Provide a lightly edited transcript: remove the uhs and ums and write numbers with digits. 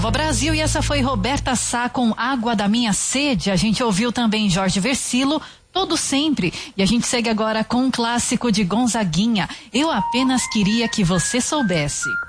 Nova Brasil, e essa foi Roberta Sá com Água da Minha Sede. A gente ouviu também Jorge Versilo, Todo Sempre. E a gente segue agora com um clássico de Gonzaguinha, Eu Apenas Queria Que Você Soubesse.